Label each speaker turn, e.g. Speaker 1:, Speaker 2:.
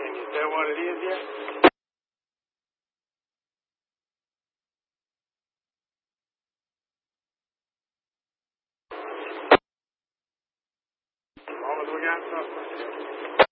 Speaker 1: Is that what it is yet? As long as we got something.